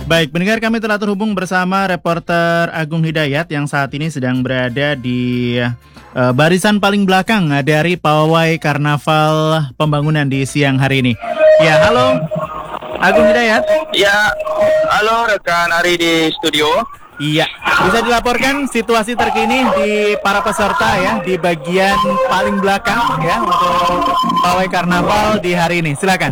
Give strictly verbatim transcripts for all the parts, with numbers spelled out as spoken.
Baik, pendengar, kami telah terhubung bersama reporter Agung Hidayat yang saat ini sedang berada di uh, barisan paling belakang dari pawai karnaval pembangunan di siang hari ini. Ya, halo Agung Hidayat. Ya, halo rekan Ari di studio. Iya, bisa dilaporkan situasi terkini di para peserta ya di bagian paling belakang ya untuk pawai karnaval di hari ini. Silakan.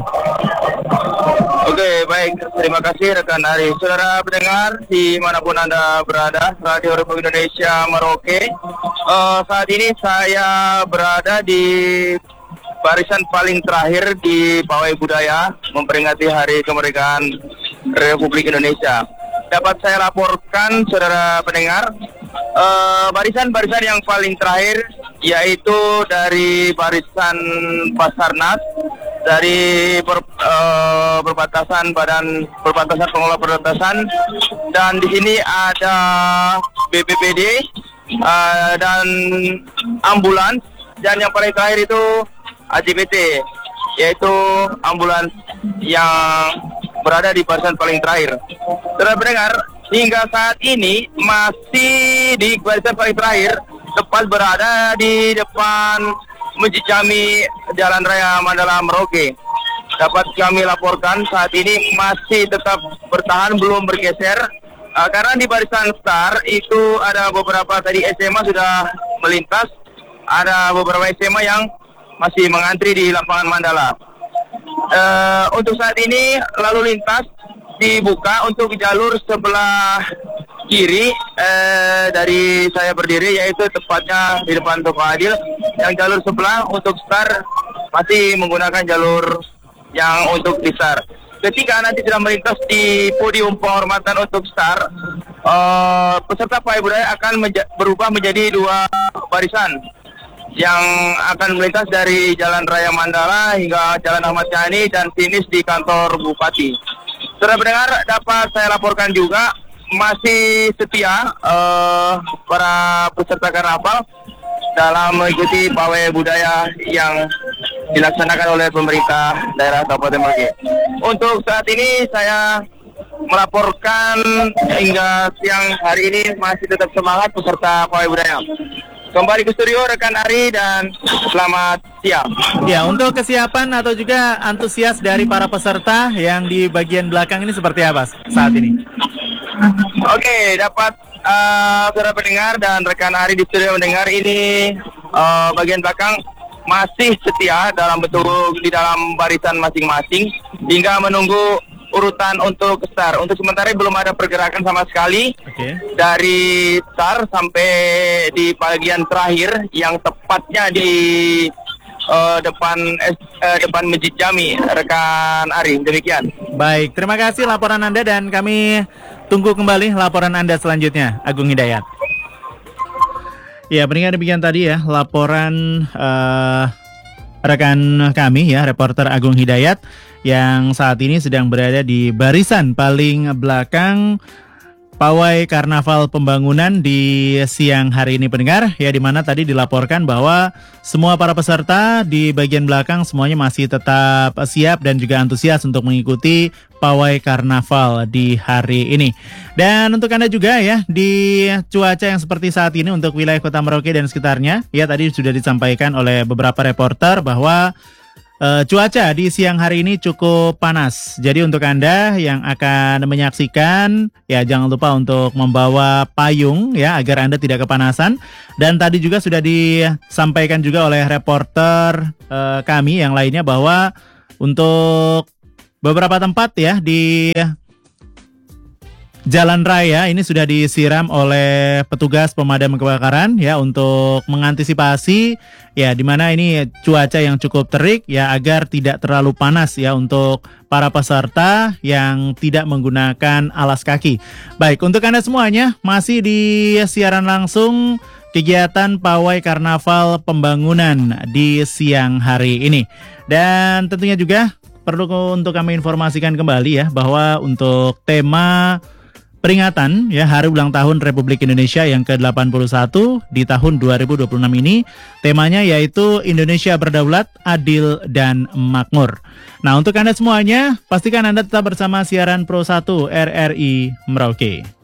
Oke, baik. Terima kasih rekan Ari. Saudara pendengar, dimanapun Anda berada, Radio Republik Indonesia Merauke. Uh, saat ini saya berada di barisan paling terakhir di Pawai Budaya memperingati Hari Kemerdekaan Republik Indonesia. Dapat saya laporkan, saudara pendengar, uh, barisan-barisan yang paling terakhir yaitu dari barisan Basarnas, dari ber, uh, perbatasan badan perbatasan pengelola perbatasan, dan di sini ada B P P D uh, dan ambulans, dan yang paling terakhir itu A J B T, yaitu ambulans yang berada di barisan paling terakhir. Saudara pendengar, hingga saat ini masih di barisan paling terakhir, tepat berada di depan Masjid Jami Jalan Raya Mandala Merauke. Dapat kami laporkan saat ini masih tetap bertahan, belum bergeser, uh, karena di barisan start itu ada beberapa tadi S M A sudah melintas, ada beberapa S M A yang masih mengantri di lapangan Mandala. Uh, untuk saat ini lalu lintas dibuka untuk jalur sebelah kiri eh, dari saya berdiri, yaitu tepatnya di depan Toko Adil. Yang jalur sebelah untuk start masih menggunakan jalur yang untuk di start. Ketika nanti sudah melintas di podium penghormatan untuk start, eh, peserta Pawai Budaya akan menja- berubah menjadi dua barisan yang akan melintas dari Jalan Raya Mandala hingga Jalan Ahmad Yani dan finish di kantor Bupati. Saudara pendengar, dapat saya laporkan juga masih setia uh, para peserta karnaval dalam mengikuti pawai budaya yang dilaksanakan oleh pemerintah daerah Kabupaten Merauke. Untuk saat ini saya melaporkan hingga siang hari ini masih tetap semangat peserta pawai budaya. Kembali ke studio rekan Ari dan selamat siang. Ya, untuk kesiapan atau juga antusias dari para peserta yang di bagian belakang ini seperti apa saat ini? Oke, dapat uh, saudara pendengar dan rekan Ari di studio mendengar ini uh, bagian belakang masih setia dalam bentuk di dalam barisan masing-masing hingga menunggu urutan untuk start. Untuk sementara belum ada pergerakan sama sekali. Okay. Dari start sampai di bagian terakhir yang tepatnya di uh, depan uh, depan Masjid Jami, rekan Ari. Demikian. Baik, terima kasih laporan Anda dan kami tunggu kembali laporan Anda selanjutnya, Agung Hidayat. Ya, pendengar, demikian tadi ya laporan uh, rekan kami ya, reporter Agung Hidayat yang saat ini sedang berada di barisan paling belakang pawai karnaval pembangunan di siang hari ini, pendengar, ya, di mana tadi dilaporkan bahwa semua para peserta di bagian belakang semuanya masih tetap siap dan juga antusias untuk mengikuti pawai karnaval di hari ini. Dan untuk Anda juga ya, di cuaca yang seperti saat ini untuk wilayah Kota Merauke dan sekitarnya, ya, tadi sudah disampaikan oleh beberapa reporter bahwa Uh, cuaca di siang hari ini cukup panas. Jadi untuk Anda yang akan menyaksikan, ya, jangan lupa untuk membawa payung ya agar Anda tidak kepanasan. Dan tadi juga sudah disampaikan juga oleh reporter uh, kami yang lainnya bahwa untuk beberapa tempat ya di Jalan raya ini sudah disiram oleh petugas pemadam kebakaran ya untuk mengantisipasi ya di mana ini cuaca yang cukup terik ya agar tidak terlalu panas ya untuk para peserta yang tidak menggunakan alas kaki. Baik, untuk Anda semuanya masih di siaran langsung kegiatan pawai karnaval pembangunan di siang hari ini. Dan tentunya juga perlu untuk kami informasikan kembali ya bahwa untuk tema peringatan ya Hari Ulang Tahun Republik Indonesia yang ke delapan puluh satu di tahun dua ribu dua puluh enam ini. Temanya yaitu Indonesia Berdaulat, Adil, dan Makmur. Nah, untuk Anda semuanya, pastikan Anda tetap bersama siaran Pro satu R R I Merauke.